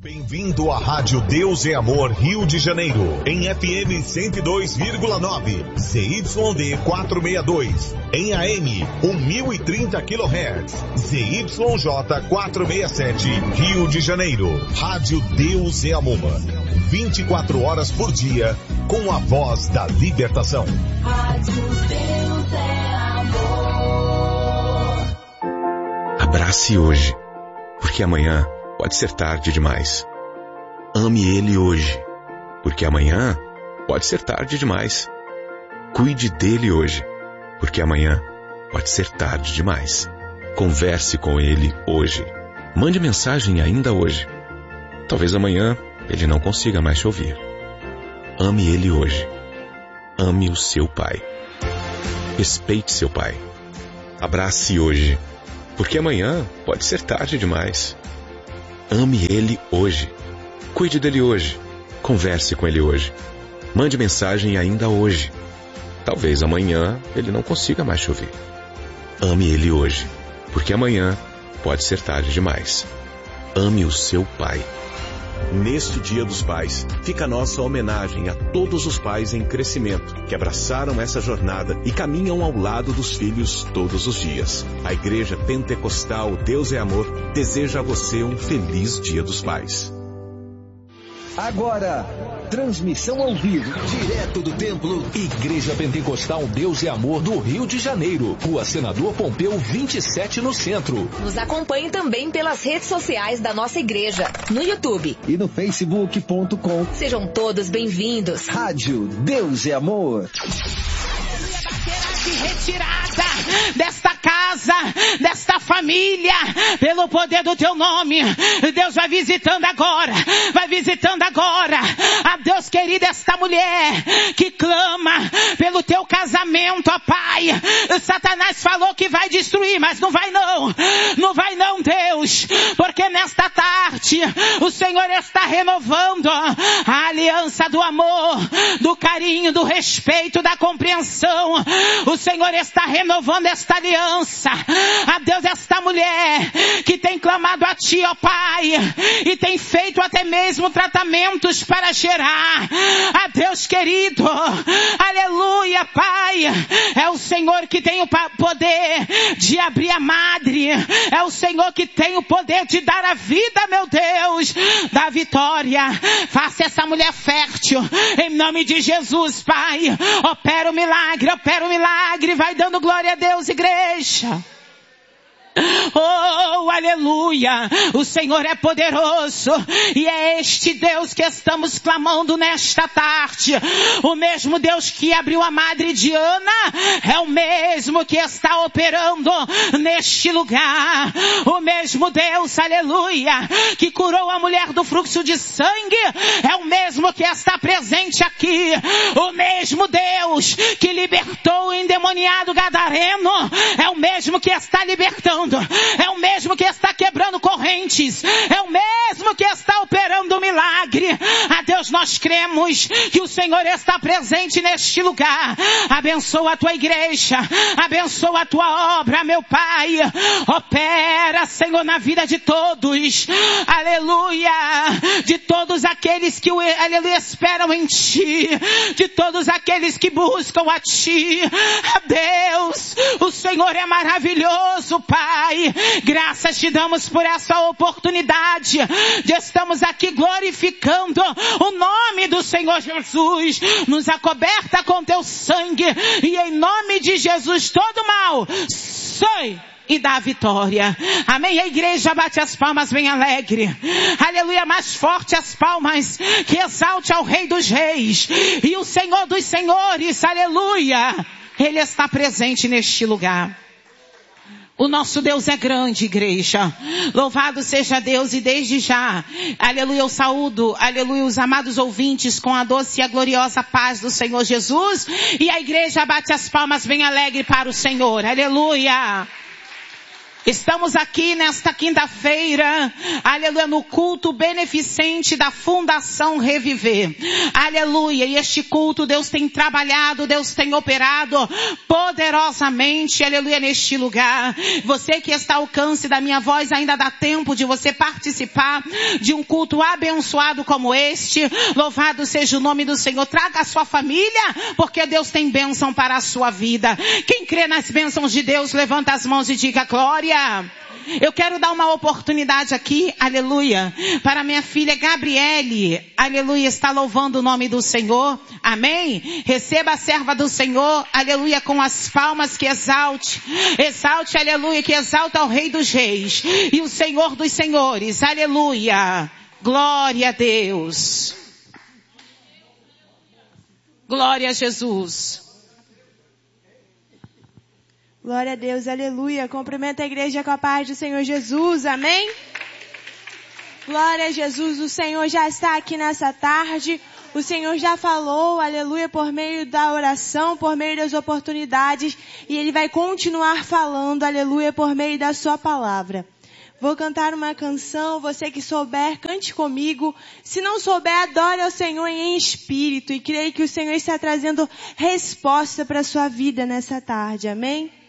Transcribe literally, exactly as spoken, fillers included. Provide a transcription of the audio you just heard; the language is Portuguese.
Bem-vindo à Rádio Deus é Amor Rio de Janeiro, em F M cento e dois vírgula nove, Z Y D quatrocentos e sessenta e dois, em A M mil e trinta quilohertz, Z Y J quatrocentos e sessenta e sete, Rio de Janeiro. Rádio Deus é Amor, vinte e quatro horas por dia, com a voz da libertação. Rádio Deus é Amor. Abrace hoje, porque amanhã pode ser tarde demais. Ame ele hoje, porque amanhã pode ser tarde demais. Cuide dele hoje, porque amanhã pode ser tarde demais. Converse com ele hoje. Mande mensagem ainda hoje. Talvez amanhã ele não consiga mais te ouvir. Ame ele hoje. Ame o seu pai. Respeite seu pai. Abrace hoje, porque amanhã pode ser tarde demais. Ame ele hoje. Cuide dele hoje. Converse com ele hoje. Mande mensagem ainda hoje. Talvez amanhã ele não consiga mais te ouvir. Ame ele hoje, porque amanhã pode ser tarde demais. Ame o seu pai. Neste Dia dos Pais, fica a nossa homenagem a todos os pais em crescimento, que abraçaram essa jornada e caminham ao lado dos filhos todos os dias. A Igreja Pentecostal Deus é Amor deseja a você um feliz Dia dos Pais. Agora, transmissão ao vivo, direto do templo, Igreja Pentecostal Deus é Amor do Rio de Janeiro, Rua Senador Pompeu vinte e sete, no centro. Nos acompanhe também pelas redes sociais da nossa igreja, no YouTube e no facebook ponto com. Sejam todos bem-vindos. Rádio Deus é Amor. Retirada desta casa, desta família, pelo poder do teu nome. Deus vai visitando agora, vai visitando agora. A Deus querido, esta mulher que clama pelo teu casamento, ó Pai. Satanás falou que vai destruir, mas não vai não, não vai não, Deus, porque nesta tarde o Senhor está renovando a aliança do amor, do carinho, do respeito, da compreensão. O Senhor está renovando esta aliança. A Deus, esta mulher que tem clamado a Ti, ó Pai, e tem feito até mesmo tratamentos para gerar. A Deus querido, aleluia, Pai. É o Senhor que tem o poder de abrir a madre. É o Senhor que tem o poder de dar a vida, meu Deus, da vitória. Faça essa mulher fértil, em nome de Jesus, Pai. Opera o milagre, opera o milagre. Vai dando glória a Deus, igreja. Oh, aleluia, o Senhor é poderoso e é este Deus que estamos clamando nesta tarde. O mesmo Deus que abriu a madre de Ana é o mesmo que está operando neste lugar. O mesmo Deus, aleluia, que curou a mulher do fluxo de sangue é o mesmo que está presente aqui. O mesmo Deus que libertou o endemoniado gadareno é o mesmo que está libertando. É o mesmo que está quebrando correntes. É o mesmo que está operando o milagre. A Deus, nós cremos que o Senhor está presente neste lugar. Abençoa a tua igreja. Abençoa a tua obra, meu Pai. Opera, Senhor, na vida de todos. Aleluia. De todos aqueles que, aleluia, esperam em Ti. De todos aqueles que buscam a Ti. A Deus, o Senhor é maravilhoso, Pai. Graças te damos por essa oportunidade de estamos aqui glorificando o nome do Senhor Jesus. Nos acoberta com teu sangue e em nome de Jesus todo mal sai e dá a vitória. Amém. A igreja bate as palmas bem alegre. Aleluia. Mais forte as palmas, que exalte ao Rei dos Reis e o Senhor dos Senhores. Aleluia. Ele está presente neste lugar. O nosso Deus é grande, igreja. Louvado seja Deus, e desde já, aleluia, eu saúdo, aleluia, os amados ouvintes com a doce e a gloriosa paz do Senhor Jesus. E a igreja bate as palmas bem alegre para o Senhor. Aleluia. Estamos aqui nesta quinta-feira, aleluia, no culto beneficente da Fundação Reviver. Aleluia, e este culto Deus tem trabalhado, Deus tem operado poderosamente, aleluia, neste lugar. Você que está ao alcance da minha voz, ainda dá tempo de você participar de um culto abençoado como este. Louvado seja o nome do Senhor. Traga a sua família, porque Deus tem bênção para a sua vida. Quem crê nas bênçãos de Deus, levanta as mãos e diga glória. Eu quero dar uma oportunidade aqui, aleluia, para minha filha Gabriele, aleluia, está louvando o nome do Senhor, amém? Receba a serva do Senhor, aleluia, com as palmas que exalte, exalte, aleluia, que exalta o Rei dos Reis e o Senhor dos Senhores, aleluia, glória a Deus, glória a Jesus. Glória a Deus, aleluia. Cumprimenta a igreja com a paz do Senhor Jesus, amém? Glória a Jesus, o Senhor já está aqui nessa tarde. O Senhor já falou, aleluia, por meio da oração, por meio das oportunidades. E Ele vai continuar falando, aleluia, por meio da sua palavra. Vou cantar uma canção, você que souber, cante comigo. Se não souber, adore ao Senhor em espírito. E creio que o Senhor está trazendo resposta para a sua vida nessa tarde, amém?